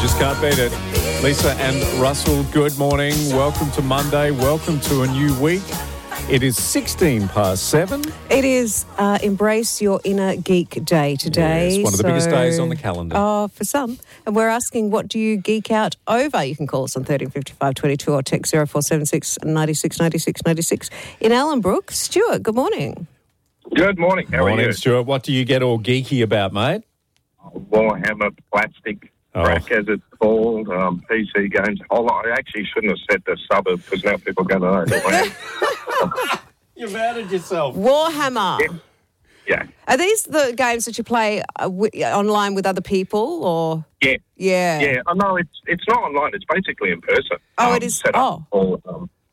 just can't beat it. Lisa and Russell, good morning. Welcome to Monday. Welcome to a new week. It is 16 past 7. It is Embrace Your Inner Geek Day today. Yes, one of the biggest days on the calendar. Oh, for some. And we're asking, what do you geek out over? You can call us on 1355 22 or text 0476 96 96 96. In Allenbrook, Stuart, good morning. Good morning. How are you? Morning, Stuart. What do you get all geeky about, mate? Warhammer plastic crack, as it's called, PC games. I actually shouldn't have said the suburb because now people are going to know. You've outed yourself. Warhammer. Yeah. Are these the games that you play online with other people, or? Yeah. Yeah. Yeah. Oh, no, it's not online. It's basically in person. Oh, it is. Set up all,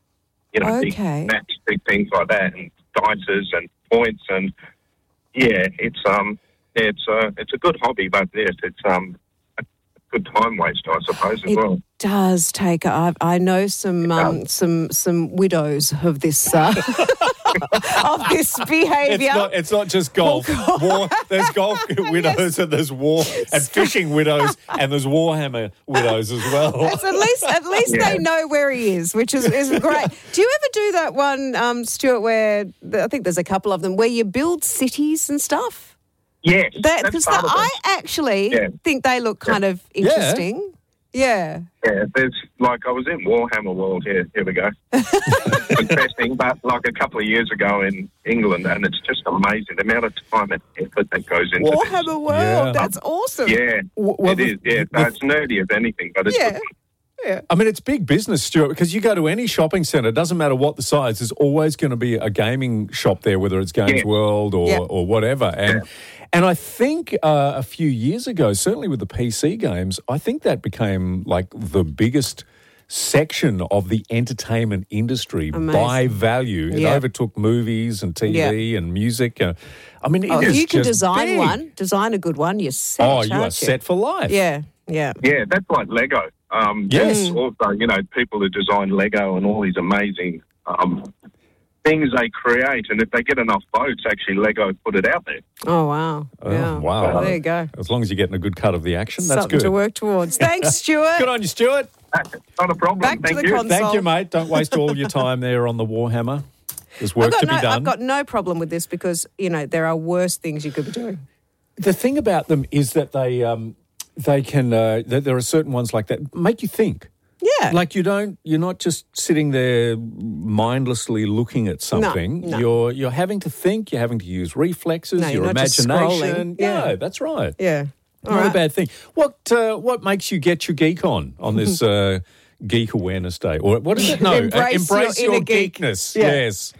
okay. big match, big things like that, and dices and points, and it's a good hobby, but yes, it's a good time waster, I suppose, as well. It does take. I know some widows of this of this behaviour. It's not just golf. There's golf widows and there's war and fishing widows and there's Warhammer widows as well. At least they know where he is, which is great. Do you ever do that one, Stuart, where I think there's a couple of them where you build cities and stuff? Yes, Because I actually think they look kind of interesting. Yeah. Yeah, there's I was in Warhammer World here we go. Confessing, but a couple of years ago in England, and it's just amazing the amount of time and effort that goes into Warhammer World, that's awesome. Yeah, it is. Yeah, it's nerdy as anything, but it's good. Yeah. I mean, it's big business, Stuart, because you go to any shopping centre, it doesn't matter what the size, there's always going to be a gaming shop there, whether it's Games World or whatever. And I think a few years ago, certainly with the PC games, I think that became the biggest section of the entertainment industry by value. It overtook movies and TV and music. I mean, it is if you can just big. design a good one, you're set. Oh, you are set for life. Yeah, yeah. Yeah, that's like Lego. Yes. Also, people who design Lego and all these amazing things they create, and if they get enough votes, actually Lego put it out there. Oh, wow. Yeah. Wow. Well, there you go. As long as you're getting a good cut of the action, that's Something good. to work towards. Thanks, Stuart. Good on you, Stuart. Not a problem. Back to the console. Thank you, mate. Don't waste all your time there on the Warhammer. There's work to be done. I've got no problem with this because, there are worse things you could be doing. The thing about them is that they can, there are certain ones like that, make you think. Yeah. You're not just sitting there mindlessly looking at something. No. You're having to think, you're having to use reflexes, your not just imagination. scrolling. Yeah, that's right. Yeah. Not a bad thing. What makes you get your geek on this Geek Awareness Day? Or what is it? No, embrace your geekness. Yeah. Yes.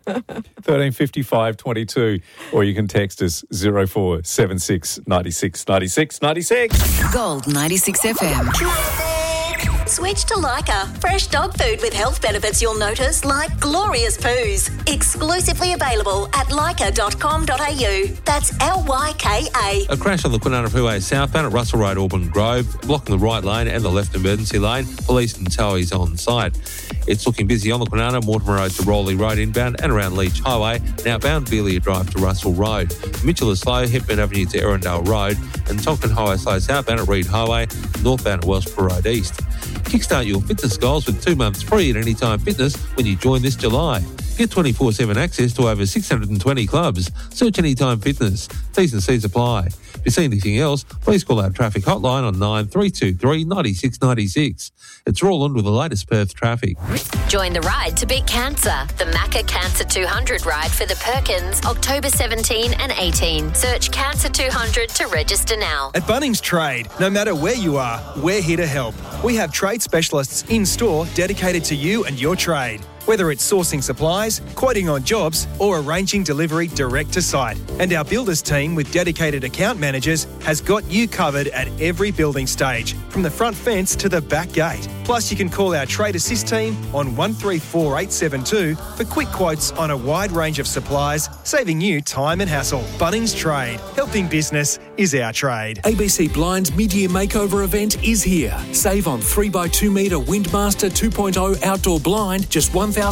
1355 22, or you can text us 0476 96 96 96. Gold 96 FM. Switch to Leica. Fresh dog food with health benefits you'll notice, like glorious poos. Exclusively available at leica.com.au. That's Lyka. A crash on the Kwinana southbound at Russell Road, Auburn Grove, blocking the right lane and the left emergency lane. Police and towies on site. It's looking busy on the Kwinana, Mortimer Road to Rowley Road inbound and around Leach Highway, and outbound Belia Drive to Russell Road. Mitchell is slow, Hepburn Avenue to Erindale Road, and Tonkin Highway slow southbound at Reed Highway, northbound at Wellsborough Road East. Kickstart your fitness goals with 2 months free at Anytime Fitness when you join this July. Get 24/7 access to over 620 clubs. Search Anytime Fitness. T's and C's apply. If you see anything else, please call our traffic hotline on 9323 96 96. It's Roland with the latest Perth traffic. Join the ride to beat cancer. The Macca Cancer 200 ride for the Perkins, October 17 and 18. Search Cancer 200 to register now. At Bunnings Trade, no matter where you are, we're here to help. We have trade specialists in store dedicated to you and your trade. Whether it's sourcing supplies, quoting on jobs, or arranging delivery direct to site. And our builders team with dedicated account managers has got you covered at every building stage, from the front fence to the back gate. Plus, you can call our Trade Assist team on 134872 for quick quotes on a wide range of supplies, saving you time and hassle. Bunnings Trade. Helping business is our trade. ABC Blind's mid-year makeover event is here. Save on 3x2 metre Windmaster 2.0 outdoor blind, just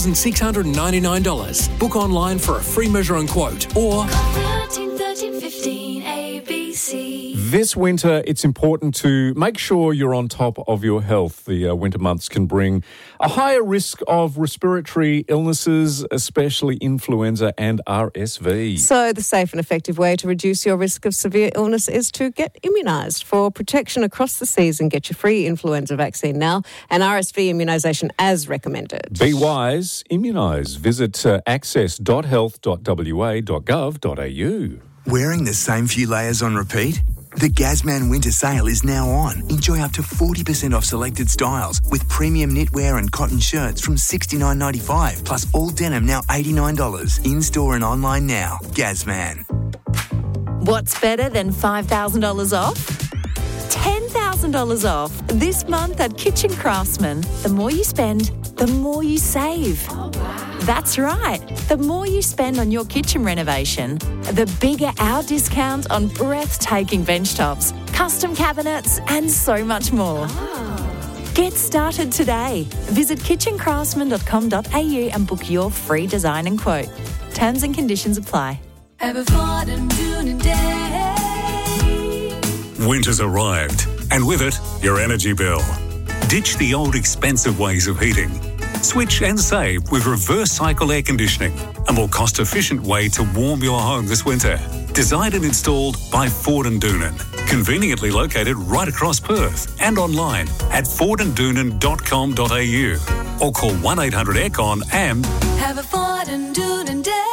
$1,699. Book online for a free measure and quote, or 13 15 ABC. This winter, it's important to make sure you're on top of your health. The winter months can bring a higher risk of respiratory illnesses, especially influenza and RSV. So the safe and effective way to reduce your risk of severe illness is to get immunised. For protection across the season, get your free influenza vaccine now and RSV immunisation as recommended. Be wise, immunise. Visit access.health.wa.gov.au. Wearing the same few layers on repeat? The Gazman Winter Sale is now on. Enjoy up to 40% off selected styles with premium knitwear and cotton shirts from $69.95 plus all denim now $89. In-store and online now. Gazman. What's better than $5,000 off? $10,000 off this month at Kitchen Craftsman. The more you spend, the more you save. That's right. The more you spend on your kitchen renovation, the bigger our discount on breathtaking bench tops, custom cabinets, and so much more. Get started today. Visit kitchencraftsman.com.au and book your free design and quote. Terms and conditions apply. Have a Ford and Dune day. Winter's arrived, and with it, your energy bill. Ditch the old expensive ways of heating. Switch and save with reverse cycle air conditioning, a more cost-efficient way to warm your home this winter. Designed and installed by Ford and Doonan. Conveniently located right across Perth and online at fordanddoonan.com.au or call 1-800-AIRCON and have a Ford and Doonan day.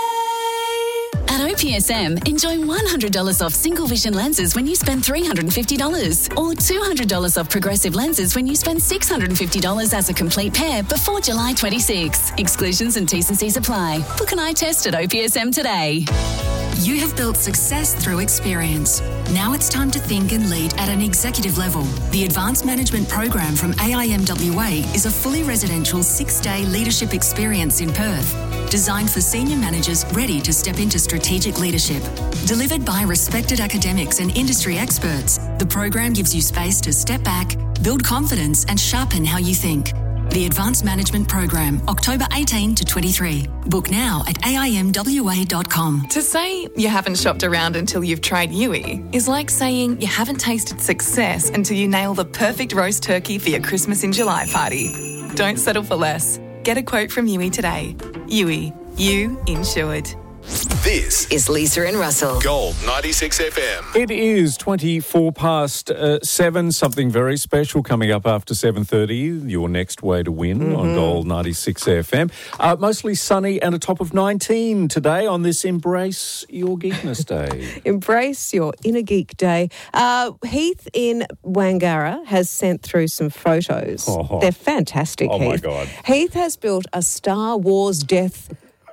At OPSM, enjoy $100 off single vision lenses when you spend $350 or $200 off progressive lenses when you spend $650 as a complete pair before July 26. Exclusions and T&Cs apply. Book an eye test at OPSM today. You have built success through experience. Now it's time to think and lead at an executive level. The Advanced Management Program from AIMWA is a fully residential 6-day leadership experience in Perth, designed for senior managers ready to step into strategic leadership. Delivered by respected academics and industry experts, the program gives you space to step back, build confidence and sharpen how you think. The Advanced Management Program, October 18 to 23. Book now at aimwa.com. To say you haven't shopped around until you've tried Yui is like saying you haven't tasted success until you nail the perfect roast turkey for your Christmas in July party. Don't settle for less. Get a quote from Yui today. Yui, you insured. This is Lisa and Russell. Gold 96 FM. It is 24 past 7. Something very special coming up after 7:30. Your next way to win on Gold 96 FM. Mostly sunny and a top of 19 today on this Embrace Your Geekness Day. Embrace your inner geek day. Heath in Wangara has sent through some photos. Oh. They're fantastic, Heath. Oh, my God. Heath has built a Star Wars death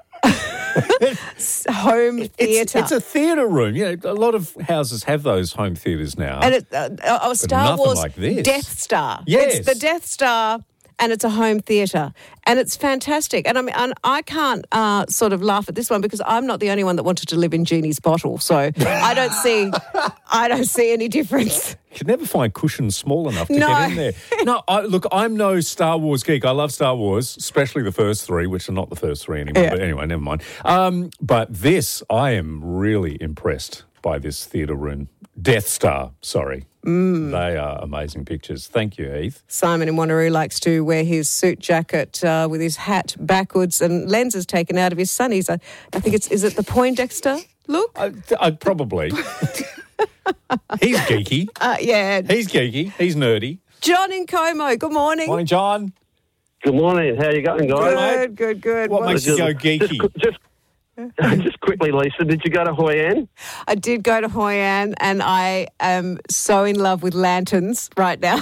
home theatre. It's a theatre room. You know, a lot of houses have those home theatres now. And it's a Star Wars like this. Death Star. Yes. It's the Death Star and it's a home theatre. And it's fantastic. And I mean, I can't sort of laugh at this one because I'm not the only one that wanted to live in Genie's bottle. So I don't see any difference. You can never find cushions small enough to get in there. No, look, I'm no Star Wars geek. I love Star Wars, especially the first three, which are not the first three anymore. Yeah. But anyway, never mind. But this, I am really impressed by this theatre room. Death Star, sorry. They are amazing pictures. Thank you, Heath. Simon in Wanneroo likes to wear his suit jacket with his hat backwards and lenses taken out of his sunnies. I think is it the Poindexter look? I'd probably. He's geeky. Yeah. He's geeky. He's nerdy. John in Como, good morning. Morning, John. Good morning. How you going, guys? Good. What makes you go geeky? Just quickly, Lisa, did you go to Hoi An? I did go to Hoi An, and I am so in love with lanterns right now.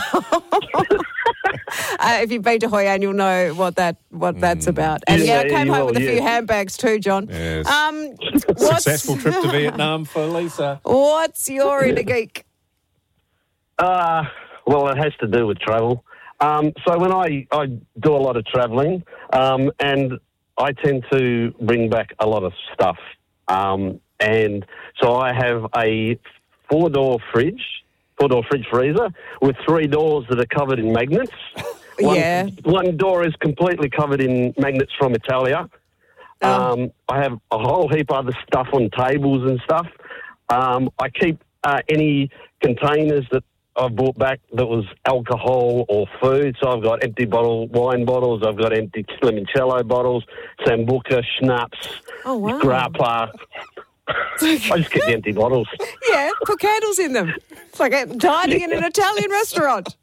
If you've been to Hoi An, you'll know what that's about. And I came home with a few handbags too, John. Yes. Successful trip to Vietnam for Lisa. What's your inner geek? Well, it has to do with travel. So when I do a lot of travelling, and I tend to bring back a lot of stuff. And so I have a four-door fridge freezer with 3 doors that are covered in magnets. One door is completely covered in magnets from Italia. I have a whole heap of other stuff on tables and stuff. I keep any containers that I've brought back that was alcohol or food. So I've got empty wine bottles, I've got empty limoncello bottles, Sambuca, schnapps, grappa. I just get the empty bottles. Yeah, put candles in them. It's like dining in an Italian restaurant.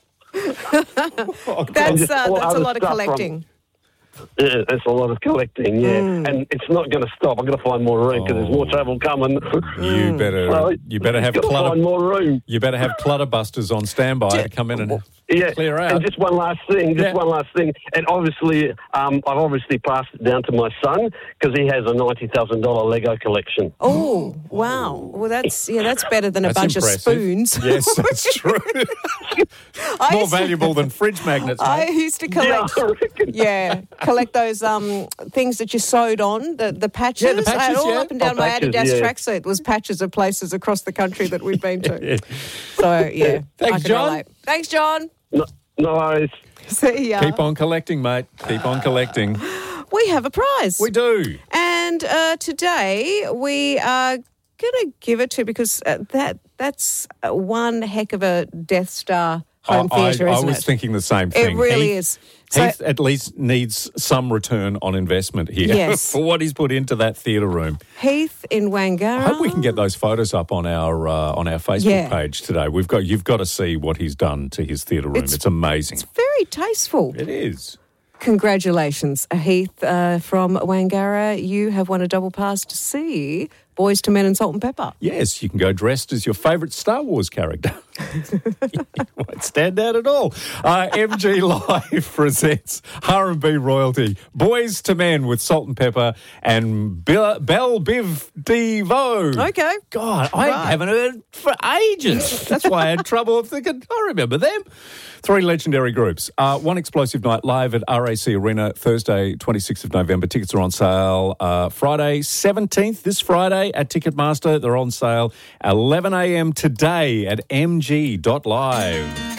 That's a lot of collecting. Yeah, that's a lot of collecting, yeah. And it's not going to stop. I've got to find more room because there's more travel coming. You better have find more room. You better have clutter busters on standby to come in and clear out. And just one last thing. And obviously, I've obviously passed it down to my son because he has a $90,000 Lego collection. Oh, wow. Well, that's better than a bunch impressive. of spoons. Yes, that's true. More valuable than fridge magnets, mate. I used to collect, collect those things that you sewed on, the patches. Yeah, the patches, all up and down my patches, Adidas tracksuit was patches of places across the country that we've been to. So, Thanks, John. Relate. Thanks, John. No worries. See ya. Keep on collecting, mate. Keep on collecting. We have a prize. We do. And today we are going to give it to, because that's one heck of a Death Star home theatre, isn't it? I was thinking the same thing. It really is. Heath at least needs some return on investment here for what he's put into that theatre room. Heath in Wangara. I hope we can get those photos up on our Facebook page today. You've got to see what he's done to his theatre room. It's amazing. It's very tasteful. It is. Congratulations, Heath from Wangara. You have won a double pass to see Boys to Men and Salt and Pepper. Yes, you can go dressed as your favourite Star Wars character. You won't stand out at all. MG Live presents R&B royalty, Boys to Men with Salt and Pepper and Belle Biv DeVoe. Okay. God, I haven't heard for ages. That's why I had trouble thinking, I remember them. 3 legendary groups. One explosive night live at RAC Arena, Thursday, 26th of November. Tickets are on sale Friday, 17th, this Friday at Ticketmaster. They're on sale 11 a.m. today at mg.live.